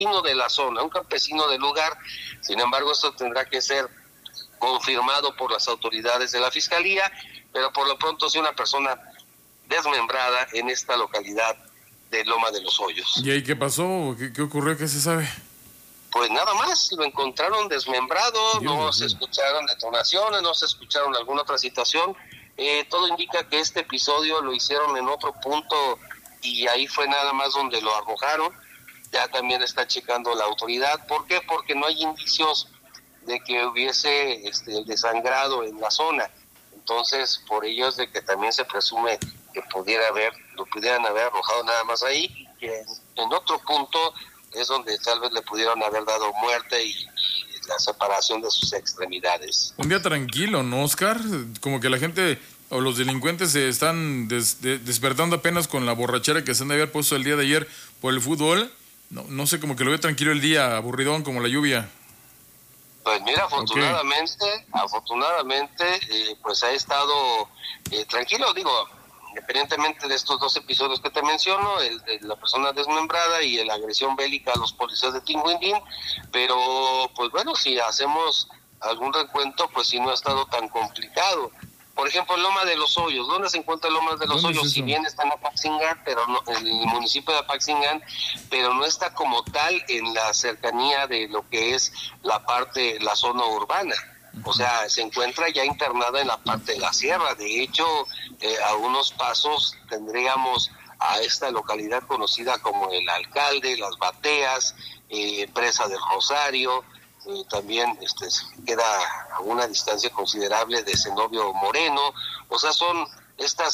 de la zona, un campesino del lugar. Sin embargo, esto tendrá que ser confirmado por las autoridades de la Fiscalía, pero por lo pronto sí una persona desmembrada en esta localidad de Loma de los Hoyos. ¿Y ahí qué pasó? ¿Qué ocurrió? ¿Qué se sabe? Pues nada más, lo encontraron desmembrado, no se escucharon detonaciones, no se escucharon alguna otra situación. Todo indica que este episodio lo hicieron en otro punto y ahí fue nada más donde lo arrojaron. Ya también está checando la autoridad. ¿Por qué? Porque no hay indicios de que hubiese desangrado en la zona. Entonces, por ello es de que también se presume que lo pudieran haber arrojado nada más ahí, y que en otro punto es donde tal vez le pudieron haber dado muerte y la separación de sus extremidades. Un día tranquilo, ¿no, Oscar? Como que la gente o los delincuentes se están despertando apenas con la borrachera que se han de haber puesto el día de ayer por el fútbol. No sé, como que lo veo tranquilo el día, aburridón como la lluvia. Pues mira, afortunadamente, pues ha estado tranquilo, digo, independientemente de estos dos episodios que te menciono, el de la persona desmembrada y la agresión bélica a los policías de Tinguindín, pero pues bueno, si hacemos algún recuento, pues sí no ha estado tan complicado. Por ejemplo, Loma de los Hoyos. ¿Dónde se encuentra Loma de los Hoyos? Si bien está en Apaxingán, pero no, en el municipio de Apaxingán, pero no está como tal en la cercanía de lo que es la zona urbana. O sea, se encuentra ya internada en la parte de la sierra. De hecho, a unos pasos tendríamos a esta localidad conocida como El Alcalde, Las Bateas, Presa del Rosario. También queda a una distancia considerable de Zenobio Moreno. O sea, son estas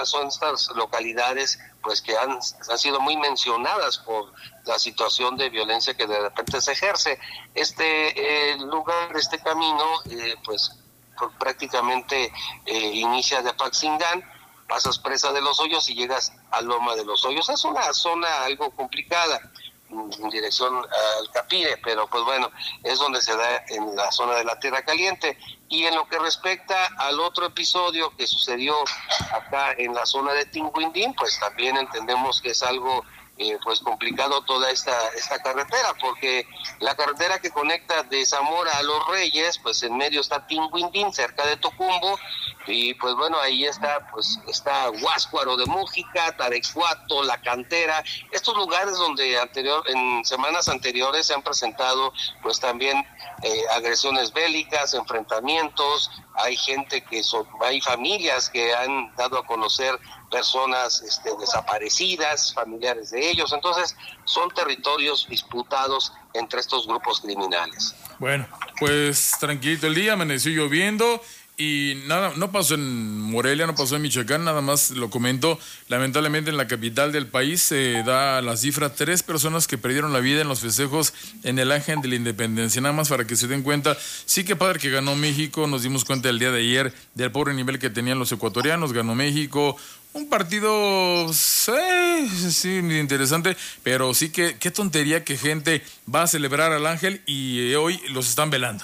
localidades pues que han sido muy mencionadas por la situación de violencia que de repente se ejerce. Este camino pues prácticamente inicia de Apaxingán, pasas Presa de los Hoyos y llegas a Loma de los Hoyos. Es una zona algo complicada en dirección al Capire, pero pues bueno, es donde se da en la zona de la Tierra Caliente. Y en lo que respecta al otro episodio que sucedió acá en la zona de Tinguindín, pues también entendemos que es algo pues complicado toda esta carretera, porque la carretera que conecta de Zamora a Los Reyes, pues en medio está Tinguindín, cerca de Tocumbo, y pues bueno, ahí está Huáscuaro de Mújica, Tarecuato, La Cantera, estos lugares donde en semanas anteriores se han presentado pues también agresiones bélicas, enfrentamientos. Hay hay familias que han dado a conocer personas desaparecidas, familiares de ellos. Entonces son territorios disputados entre estos grupos criminales. Bueno, pues tranquilito el día, amaneció lloviendo y nada, no pasó en Morelia, no pasó en Michoacán, nada más lo comento. Lamentablemente en la capital del país se da la cifra 3 personas que perdieron la vida en los festejos en el Ángel de la Independencia. Nada más para que se den cuenta, sí que padre que ganó México, nos dimos cuenta el día de ayer del pobre nivel que tenían los ecuatorianos, ganó México. Un partido, sí, interesante, pero sí que qué tontería que gente va a celebrar al Ángel y hoy los están velando.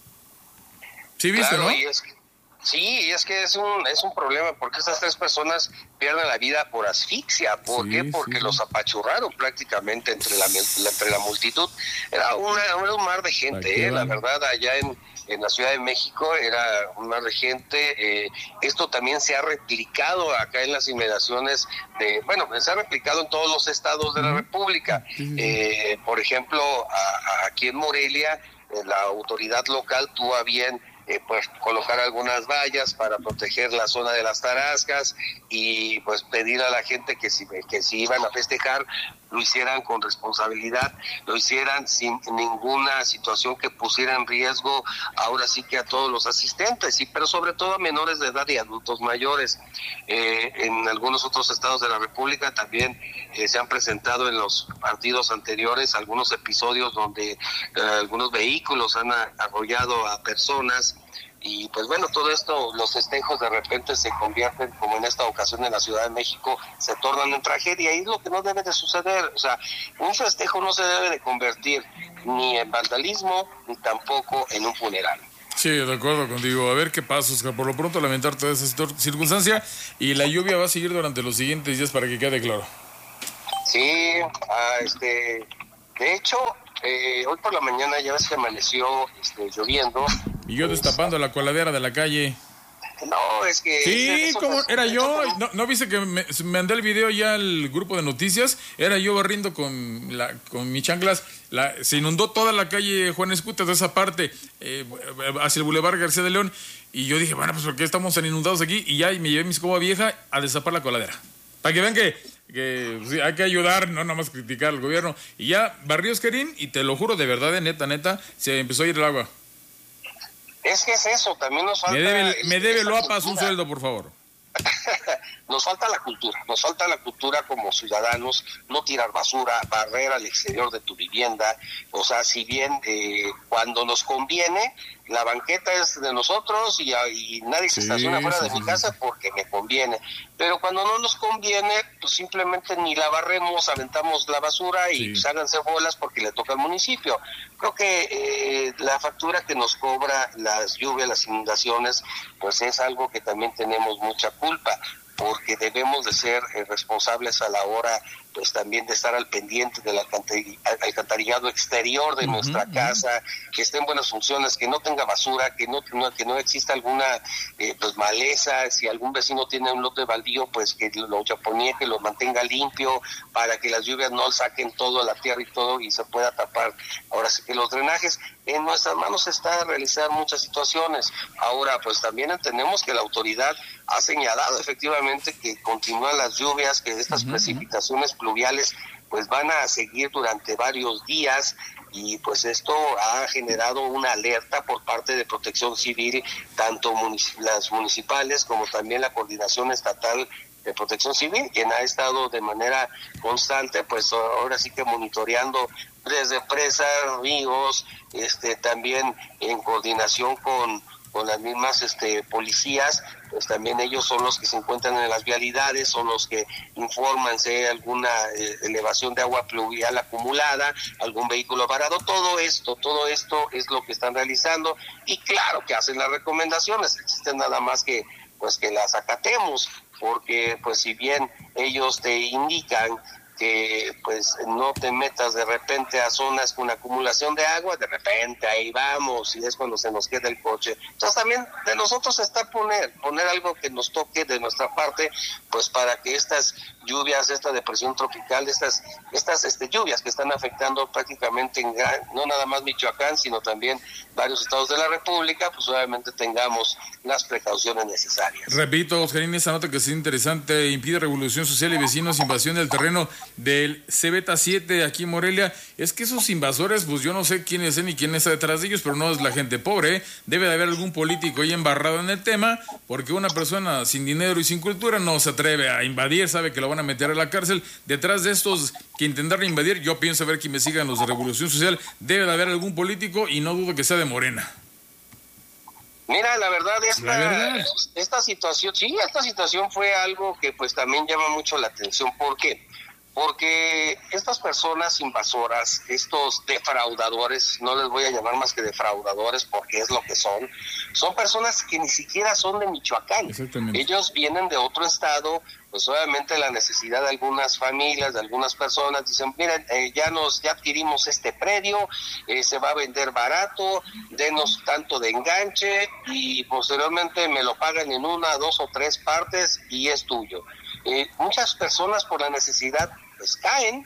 Sí, viste, claro, ¿no? Sí, es que es un problema, porque estas 3 personas pierden la vida por asfixia. ¿Por qué? Porque los apachurraron prácticamente entre la multitud. Era un mar de gente, la verdad, allá en la Ciudad de México era un mar de gente. Esto también se ha replicado acá en las inmediaciones se ha replicado en todos los estados de la República. Por ejemplo, aquí en Morelia, la autoridad local tuvo a bien pues colocar algunas vallas para proteger la zona de las Tarascas y pues pedir a la gente que si iban a festejar lo hicieran con responsabilidad, lo hicieran sin ninguna situación que pusiera en riesgo ahora sí que a todos los asistentes, pero sobre todo a menores de edad y adultos mayores. En algunos otros estados de la República también se han presentado en los partidos anteriores algunos episodios donde algunos vehículos han arrollado a personas. Y pues bueno, todo esto, los festejos de repente se convierten, como en esta ocasión en la Ciudad de México, se tornan en tragedia, y es lo que no debe de suceder. O sea, un festejo no se debe de convertir ni en vandalismo, ni tampoco en un funeral. Sí, de acuerdo contigo. A ver qué pasa, Oscar. Por lo pronto lamentar toda esa circunstancia, y la lluvia va a seguir durante los siguientes días para que quede claro. Sí, De hecho, hoy por la mañana ya ves que amaneció lloviendo. Y yo destapando la coladera de la calle. No, es que... Sí, como era yo, ¿no viste que me mandé el video ya al grupo de noticias? Era yo barriendo con mis chanclas, se inundó toda la calle Juan Escutas de esa parte, hacia el Boulevard García de León, y yo dije, bueno, pues ¿por qué estamos tan inundados aquí? Y ya me llevé mi escoba vieja a destapar la coladera, para que vean que sí, hay que ayudar, no nada más criticar al gobierno. Y ya barrió Oscarín, y te lo juro, de verdad, neta, se empezó a ir el agua. Es que es eso, también nos falta... Me debe Loapas un sueldo, por favor. Nos falta la cultura como ciudadanos, no tirar basura, barrer al exterior de tu vivienda. O sea, si bien cuando nos conviene, la banqueta es de nosotros y nadie se estaciona fuera de mi casa porque me conviene. Pero cuando no nos conviene, pues simplemente ni la barremos, aventamos la basura y pues háganse bolas porque le toca al municipio. Creo que la factura que nos cobra las lluvias, las inundaciones, pues es algo que también tenemos mucha culpa, porque debemos de ser responsables a la hora, pues también de estar al pendiente del alcantarillado exterior de nuestra casa, que esté en buenas funciones, que no tenga basura, que no exista alguna pues maleza. Si algún vecino tiene un lote baldío, pues que lo chaponee, que lo mantenga limpio, para que las lluvias no saquen todo a la tierra y todo, y se pueda tapar. Ahora sí que los drenajes, en nuestras manos está realizar muchas situaciones. Ahora, pues también entendemos que la autoridad ha señalado efectivamente que continúan las lluvias, que estas precipitaciones pluviales pues van a seguir durante varios días, y pues esto ha generado una alerta por parte de Protección Civil, tanto las municipales como también la Coordinación Estatal de Protección Civil, quien ha estado de manera constante, pues ahora sí que monitoreando desde presas, ríos, también en coordinación con las mismas policías, pues también ellos son los que se encuentran en las vialidades, son los que informan si hay alguna elevación de agua pluvial acumulada, algún vehículo varado. Todo esto es lo que están realizando, y claro que hacen las recomendaciones. Existen nada más que pues que las acatemos, porque pues si bien ellos te indican que pues no te metas de repente a zonas con acumulación de agua, de repente ahí vamos, y es cuando se nos queda el coche. Entonces también de nosotros está poner algo que nos toque de nuestra parte, pues para que estas lluvias, esta depresión tropical, estas lluvias que están afectando prácticamente no nada más Michoacán, sino también varios estados de la República, pues obviamente tengamos las precauciones necesarias. Repito, Oscarín, esa nota que es interesante: impide revolución social y vecinos invasión del terreno del Cebeta 7 aquí en Morelia. Es que esos invasores, pues yo no sé quién es ni quién está detrás de ellos, pero no es la gente pobre, ¿eh? Debe de haber algún político ahí embarrado en el tema, porque una persona sin dinero y sin cultura no se atreve a invadir, sabe que lo van a meter a la cárcel. Detrás de estos que intentaron invadir, yo pienso ver que investigan los de Revolución Social, debe de haber algún político, y no dudo que sea de Morena. Mira, la verdad, esta situación fue algo que pues también llama mucho la atención. ¿Por qué? Porque estas personas invasoras, estos defraudadores, no les voy a llamar más que defraudadores porque es lo que son personas que ni siquiera son de Michoacán. Ellos vienen de otro estado, pues obviamente la necesidad de algunas familias, de algunas personas, dicen, miren, ya adquirimos este predio, se va a vender barato, denos tanto de enganche y posteriormente me lo pagan en 1, 2 o 3 partes y es tuyo. Muchas personas por la necesidad pues caen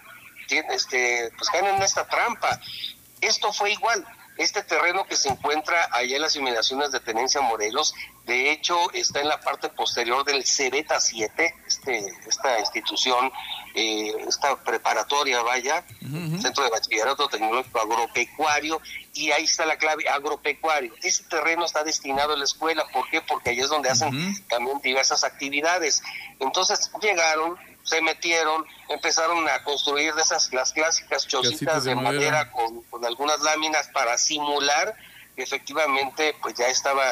en esta trampa. Esto fue igual. Este terreno que se encuentra allá en las inmediaciones de Tenencia, Morelos, de hecho está en la parte posterior del Cebeta 7, esta institución, esta preparatoria, Centro de Bachillerato Tecnológico Agropecuario, y ahí está la clave, agropecuario. Ese terreno está destinado a la escuela. ¿Por qué? Porque ahí es donde hacen también diversas actividades. Entonces llegaron, se metieron, empezaron a construir las clásicas chocitas de madera con algunas láminas para simular que efectivamente pues ya estaba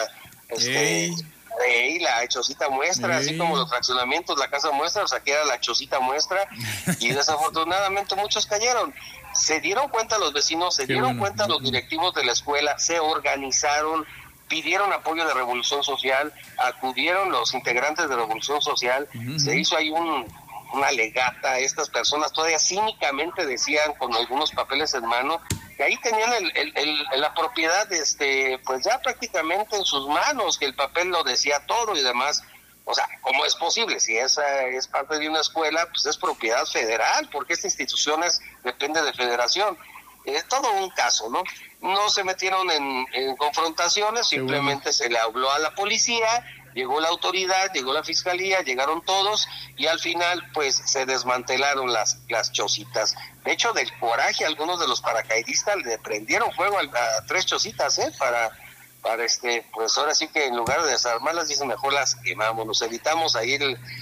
la chocita muestra, así como los fraccionamientos, la casa muestra, o sea que era la chocita muestra, y desafortunadamente muchos cayeron. Se dieron cuenta los vecinos, los directivos de la escuela, se organizaron, pidieron apoyo de Revolución Social, acudieron los integrantes de Revolución Social, se hizo ahí una legata. Estas personas todavía cínicamente decían, con algunos papeles en mano, que ahí tenían la propiedad, pues ya prácticamente en sus manos, que el papel lo decía todo y demás. O sea, ¿cómo es posible? Si esa es parte de una escuela, pues es propiedad federal, porque esta institución depende de federación. Todo un caso, ¿no? No se metieron en confrontaciones, simplemente se le habló a la policía, llegó la autoridad, llegó la fiscalía, llegaron todos y al final pues se desmantelaron las chocitas. De hecho, del coraje, algunos de los paracaidistas le prendieron fuego a 3 chocitas, para pues ahora sí que en lugar de desarmarlas, dicen mejor las quemamos, nos evitamos ahí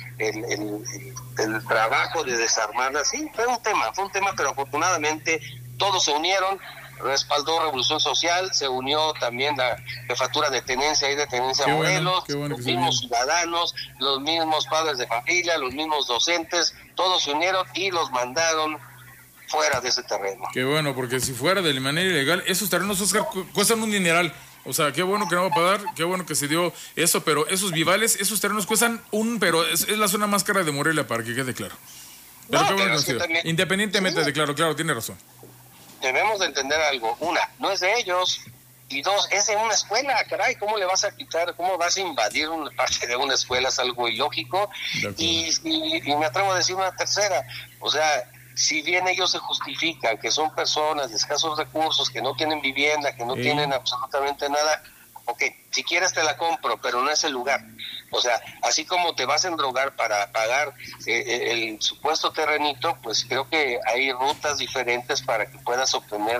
el trabajo de desarmarlas. Sí, fue un tema, pero afortunadamente todos se unieron, respaldó Revolución Social, se unió también la jefatura de tenencia y de tenencia Morelos, los mismos ciudadanos, los mismos padres de familia, los mismos docentes, todos se unieron y los mandaron fuera de ese terreno. Qué bueno, porque si fuera de manera ilegal, esos terrenos, Oscar, cuestan un dineral. O sea, qué bueno que no va a pagar, qué bueno que se dio eso, pero esos vivales, esos terrenos cuestan pero es la zona más cara de Morelia, para que quede claro. Pero no, qué bueno pero que también, independientemente de claro, tiene razón. Debemos de entender algo. 1, no es de ellos. Y 2, es en una escuela, caray. ¿Cómo le vas a quitar, cómo vas a invadir una parte de una escuela? Es algo ilógico. Y me atrevo a decir una tercera. O sea, si bien ellos se justifican que son personas de escasos recursos, que no tienen vivienda, que no tienen absolutamente nada, ok, si quieres te la compro, pero no es el lugar. O sea, así como te vas a endrogar para pagar el supuesto terrenito, pues creo que hay rutas diferentes para que puedas obtener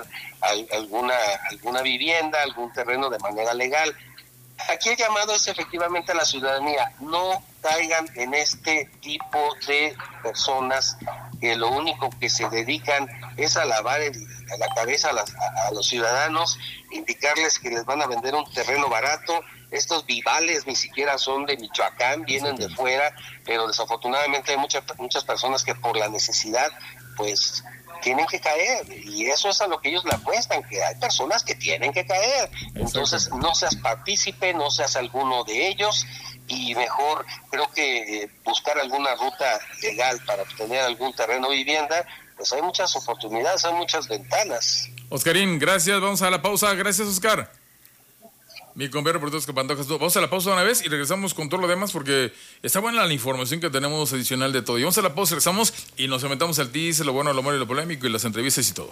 alguna vivienda, algún terreno de manera legal. Aquí el llamado es efectivamente a la ciudadanía: no caigan en este tipo de personas que lo único que se dedican es a lavar la cabeza a los ciudadanos, indicarles que les van a vender un terreno barato. Estos vivales ni siquiera son de Michoacán, vienen de fuera, pero desafortunadamente hay muchas personas que por la necesidad pues tienen que caer, y eso es a lo que ellos le apuestan, que hay personas que tienen que caer. Entonces no seas partícipe, no seas alguno de ellos, y mejor creo que buscar alguna ruta legal para obtener algún terreno o vivienda. Pues hay muchas oportunidades, hay muchas ventanas. Oscarín, gracias, vamos a la pausa. Gracias, Oscar. Mi compañero por todos que Pantojas. Vamos a la pausa una vez y regresamos con todo lo demás, porque está buena la información que tenemos adicional de todo. Y vamos a la pausa, regresamos y nos metamos al teaser, lo bueno, lo malo y lo polémico, y las entrevistas y todo.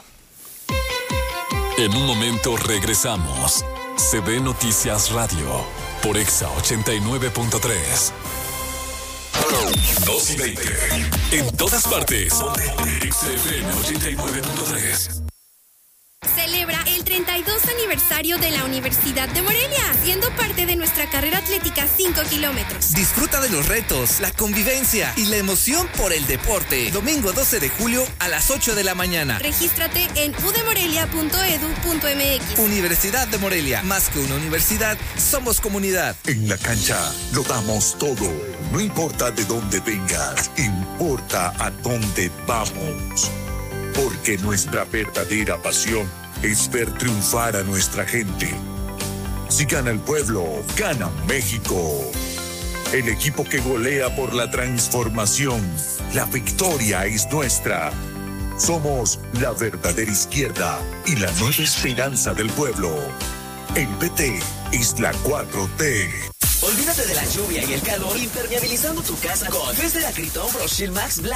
En un momento regresamos. CB Noticias Radio por Exa 89.3. 2 y 20. En todas partes. XFM 89.3. Celebra el 32 aniversario de la Universidad de Morelia, siendo parte de nuestra carrera atlética 5 kilómetros. Disfruta de los retos, la convivencia y la emoción por el deporte. Domingo 12 de julio a las 8 de la mañana. Regístrate en udemorelia.edu.mx. Universidad de Morelia, más que una universidad, somos comunidad. En la cancha lo damos todo. No importa de dónde vengas, importa a dónde vamos. Porque nuestra verdadera pasión es ver triunfar a nuestra gente. Si gana el pueblo, gana México. El equipo que golea por la transformación. La victoria es nuestra. Somos la verdadera izquierda y la nueva esperanza del pueblo. El PT es la 4T. Olvídate de la lluvia y el calor impermeabilizando tu casa con Test de Acryton Pro Shield Max Black.